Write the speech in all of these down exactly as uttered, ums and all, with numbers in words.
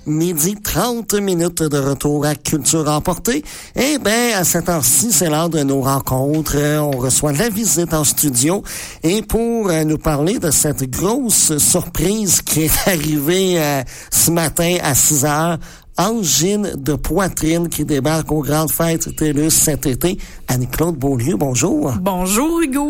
midi, trente minutes de retour à Culture Emportée. Eh bien, à cette heure-ci, c'est l'heure de nos rencontres. On reçoit la visite en studio. Et pour euh, nous parler de cette grosse surprise qui est arrivée euh, ce matin à six heures, angine de poitrine qui débarque aux grandes fêtes TELUS cet été. Annie-Claude Beaulieu, bonjour. Bonjour, Hugo.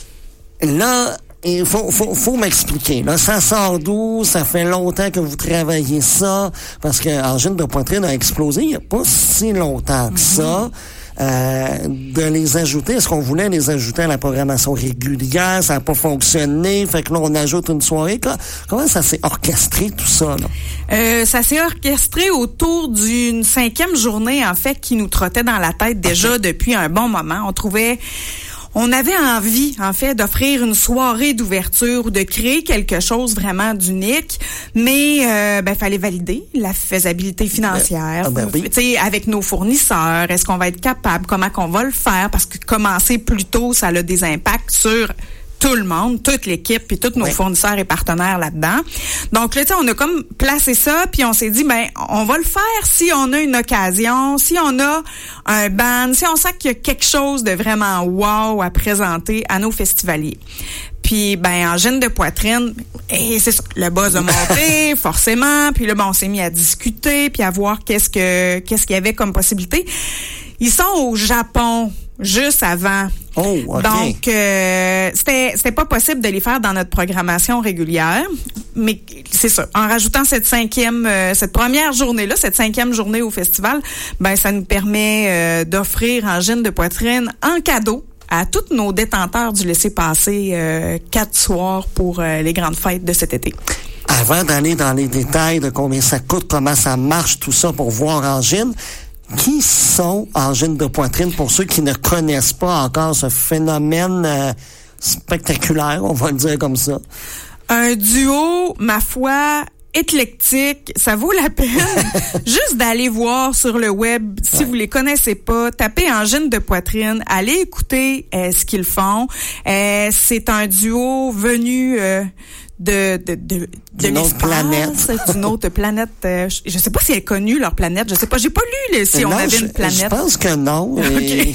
Là, il faut, faut, faut m'expliquer. Là, ça sort d'où? Ça fait longtemps que vous travaillez ça? Parce que angine de poitrine a explosé il n'y a pas si longtemps que ça. Euh, de les ajouter, est-ce qu'on voulait les ajouter à la programmation régulière? Ça n'a pas fonctionné, fait que là, on ajoute une soirée. Comment ça s'est orchestré, tout ça, là? Euh, ça s'est orchestré autour d'une cinquième journée, en fait, qui nous trottait dans la tête déjà okay. depuis un bon moment. On trouvait... On avait envie, en fait, d'offrir une soirée d'ouverture ou de créer quelque chose vraiment d'unique, mais euh, ben fallait valider la faisabilité financière, ah ben oui. tu sais, avec nos fournisseurs. Est-ce qu'on va être capable? Comment qu'on va le faire? Parce que commencer plus tôt, ça a des impacts sur tout le monde, toute l'équipe, puis tous nos oui. fournisseurs et partenaires là-dedans. Donc là, tu sais, on a comme placé ça, puis on s'est dit, ben, on va le faire si on a une occasion, si on a un band, si on sent qu'il y a quelque chose de vraiment wow à présenter à nos festivaliers. Puis, ben, angine de poitrine, et c'est ça, le buzz a monté, forcément, puis là, ben, on s'est mis à discuter, puis à voir qu'est-ce que, qu'est-ce qu'il y avait comme possibilité. Ils sont au Japon, juste avant. Oh, okay. Donc, euh, c'était c'était pas possible de les faire dans notre programmation régulière, mais c'est ça. En rajoutant cette cinquième, euh, cette première journée-là, cette cinquième journée au festival, ben ça nous permet euh, d'offrir angine de poitrine en cadeau à tous nos détenteurs du laissez-passer euh, quatre soirs pour euh, les grandes fêtes de cet été. Avant d'aller dans les détails de combien ça coûte, comment ça marche, tout ça pour voir angine, qui sont angines de poitrine pour ceux qui ne connaissent pas encore ce phénomène euh, spectaculaire, on va le dire comme ça? Un duo, ma foi, éclectique, ça vaut la peine juste d'aller voir sur le web si ouais. vous les connaissez pas, tapez angine de poitrine, allez écouter euh, ce qu'ils font. Euh, c'est un duo venu euh, de de de, de d'une autre planète, d'une autre planète. Euh, je, je sais pas si elle est connue leur planète. Je sais pas. J'ai pas lu là, si non, on avait je, une planète. Je pense que non. Et...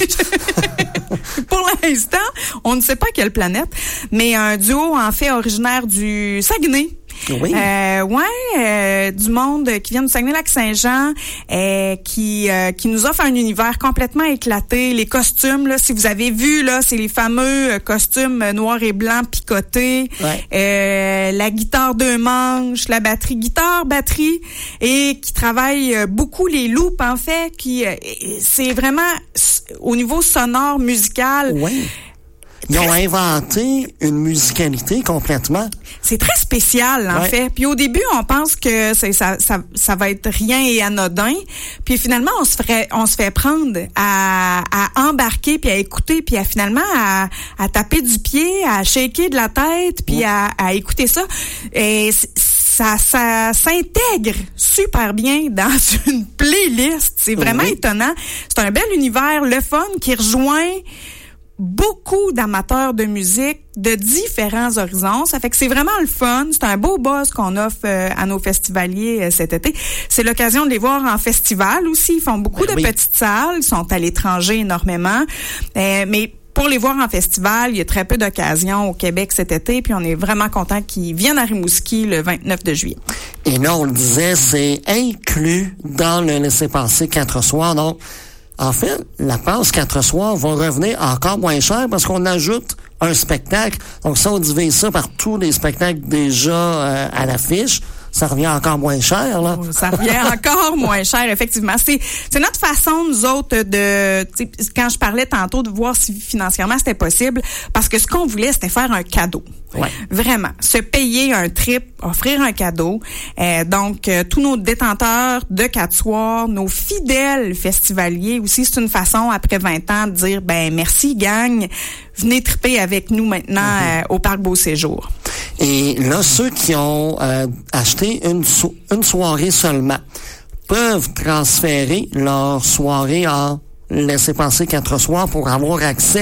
Pour l'instant, on ne sait pas quelle planète, mais un duo en fait originaire du Saguenay. Oui. Euh, ouais, euh, du monde qui vient du Saguenay-Lac-Saint-Jean, euh, qui euh, qui nous offre un univers complètement éclaté. Les costumes, là, si vous avez vu, là, c'est les fameux costumes noirs et blancs picotés. Ouais. Euh, la guitare deux manches, la batterie, guitare, batterie, et qui travaille beaucoup les loops en fait. Qui euh, c'est vraiment au niveau sonore musical. Oui. Ils ont inventé une musicalité complètement. C'est très spécial, en ouais. fait. Puis au début, on pense que c'est, ça, ça, ça va être rien et anodin. Puis finalement, on se ferait, on se fait prendre à, à embarquer, puis à écouter, puis à finalement à, à taper du pied, à shaker de la tête, puis ouais. à, à écouter ça. Et ça, ça s'intègre super bien dans une playlist. C'est vraiment oui. étonnant. C'est un bel univers, le fun, qui rejoint beaucoup d'amateurs de musique de différents horizons. Ça fait que c'est vraiment le fun. C'est un beau buzz qu'on offre euh, à nos festivaliers euh, cet été. C'est l'occasion de les voir en festival aussi. Ils font beaucoup ben de oui. petites salles. Ils sont à l'étranger énormément. Euh, mais pour les voir en festival, il y a très peu d'occasions au Québec cet été. Puis on est vraiment content qu'ils viennent à Rimouski le vingt-neuf de juillet. Et là, on le disait, c'est inclus dans le laissez-passer quatre soirs. Donc, en fait, la passe quatre soirs va revenir encore moins cher parce qu'on ajoute un spectacle. Donc, si on divise ça par tous les spectacles déjà euh, à l'affiche, ça revient encore moins cher, là. Ça revient encore moins cher, effectivement. C'est, c'est notre façon, nous autres, de, quand je parlais tantôt, de voir si financièrement c'était possible, parce que ce qu'on voulait, c'était faire un cadeau. Ouais. Vraiment. Se payer un trip, offrir un cadeau. Euh, donc, euh, tous nos détenteurs de quatre soirs, nos fidèles festivaliers aussi, c'est une façon, après vingt ans, de dire, ben, merci, gang. Venez triper avec nous maintenant mm-hmm. euh, au Parc Beau Séjour. Et là, ceux qui ont euh, acheté une, so- une soirée seulement peuvent transférer leur soirée en laisser passer quatre soirs pour avoir accès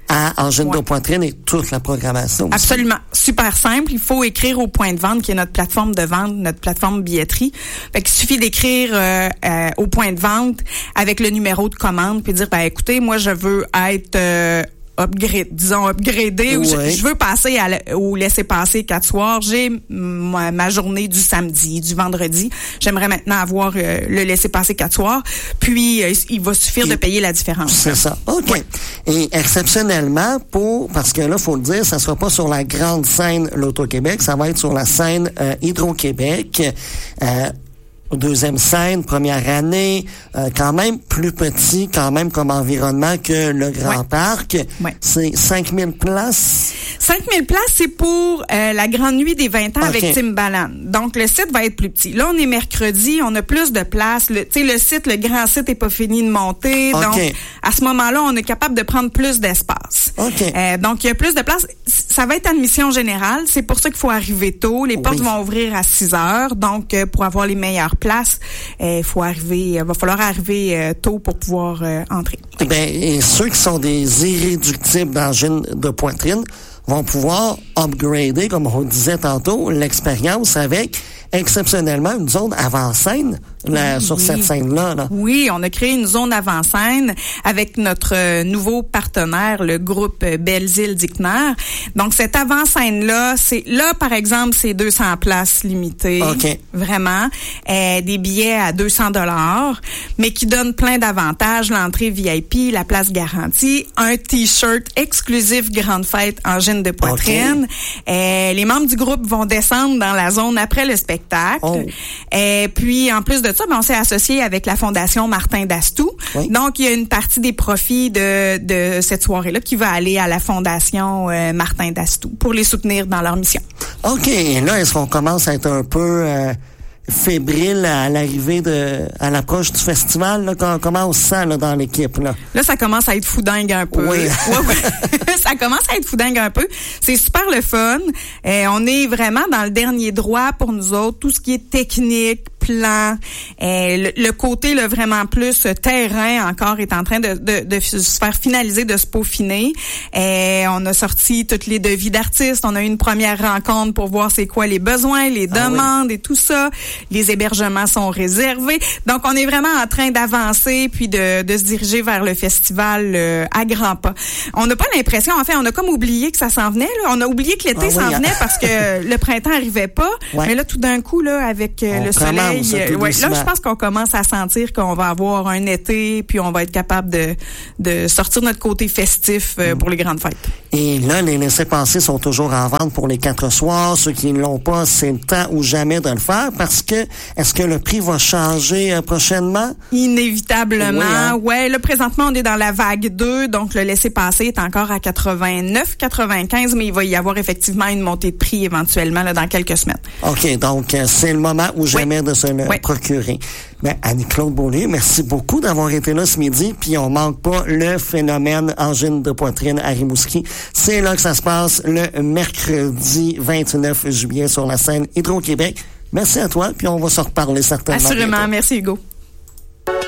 à angine ouais. de poitrine et toute la programmation aussi. Absolument. Super simple. Il faut écrire au Point de vente, qui est notre plateforme de vente, notre plateforme billetterie. Fait qu'il suffit d'écrire euh, euh, au Point de vente avec le numéro de commande puis dire, ben écoutez, moi je veux être euh, upgrade, disons upgradé, ouais. ou je, je veux passer à, au laisser-passer quatre soirs. J'ai ma, ma journée du samedi, du vendredi. J'aimerais maintenant avoir euh, le laisser-passer quatre soirs. Puis, euh, il va suffire Et de payer la différence. C'est ça. OK. Ouais. Et exceptionnellement, pour parce que là, faut le dire, ça sera pas sur la grande scène L'Auto-Québec, ça va être sur la scène euh, Hydro-Québec. Euh, Deuxième scène, première année, euh, quand même plus petit, quand même comme environnement que le Grand ouais. Parc. Ouais. C'est cinq mille places. cinq mille places, c'est pour euh, la Grande Nuit des vingt ans okay. avec Timbaland. Donc, le site va être plus petit. Là, on est mercredi, on a plus de place. Tu sais, le site, le grand site est pas fini de monter. Okay. Donc, à ce moment-là, on est capable de prendre plus d'espace. Okay. Euh, donc, il y a plus de place. Ça va être admission générale. C'est pour ça qu'il faut arriver tôt. Les portes oui. vont ouvrir à six heures. Donc, euh, pour avoir les meilleures place, il euh, faut arriver, euh, va falloir arriver euh, tôt pour pouvoir euh, entrer. Eh bien, et ceux qui sont des irréductibles d'angine de poitrine vont pouvoir upgrader, comme on disait tantôt, l'expérience avec exceptionnellement une zone avant-scène là, oui, sur oui. cette scène-là. Là. Oui, on a créé une zone avant-scène avec notre euh, nouveau partenaire, le groupe euh, Belles-Îles-Dictionnaire. Donc, cette avant-scène-là, c'est là, par exemple, c'est deux cents places limitées. OK. Vraiment. Euh, des billets à deux cents dollars, mais qui donnent plein d'avantages. L'entrée V I P, la place garantie, un T-shirt exclusif Grande Fête Angine de poitrine. Okay. Euh, les membres du groupe vont descendre dans la zone après le spectacle. Oh. Et puis, en plus de ça, ben, on s'est associé avec la Fondation Martin Dastou. Oui. Donc, il y a une partie des profits de, de cette soirée-là qui va aller à la Fondation euh, Martin Dastou pour les soutenir dans leur mission. OK. Et là, est-ce qu'on commence à être un peu... Euh fébrile à l'arrivée de à l'approche du festival là, comment on se sent là, dans l'équipe là? Là, ça commence à être foudingue un peu. Oui. ouais, ouais. Ça commence à être foudingue un peu. C'est super le fun. Et on est vraiment dans le dernier droit pour nous autres. Tout ce qui est technique, plan, et le, le côté là, vraiment plus terrain encore est en train de, de, de se faire finaliser, de se peaufiner. Et on a sorti toutes les devis d'artistes. On a eu une première rencontre pour voir c'est quoi les besoins, les demandes ah oui. et tout ça. Les hébergements sont réservés. Donc, on est vraiment en train d'avancer puis de, de se diriger vers le festival euh, à grands pas. On n'a pas l'impression, en fait, on a comme oublié que ça s'en venait. Là. On a oublié que l'été ah oui, s'en venait parce que le printemps arrivait pas. Ouais. Mais là, tout d'un coup, là, avec euh, le soleil, euh, ouais, là, je pense qu'on commence à sentir qu'on va avoir un été puis on va être capable de, de sortir notre côté festif euh, mm. pour les grandes fêtes. Et là, les laissez-passer sont toujours en vente pour les quatre soirs. Ceux qui ne l'ont pas, c'est le temps ou jamais de le faire parce que est-ce que le prix va changer euh, prochainement? Inévitablement. Oui, hein? Ouais, là, présentement, on est dans la vague deux, donc le laisser-passer est encore à quatre-vingt-neuf quatre-vingt-quinze, mais il va y avoir effectivement une montée de prix éventuellement là, dans quelques semaines. OK, donc euh, c'est le moment ou jamais oui. de se le oui. procurer. Ben, Annie-Claude Beaulieu, merci beaucoup d'avoir été là ce midi, puis on manque pas le phénomène angine de poitrine à Rimouski. C'est là que ça se passe le mercredi vingt-neuf juillet sur la scène Hydro-Québec. Merci à toi, puis on va se reparler certainement. Assurément, bientôt. Merci Hugo.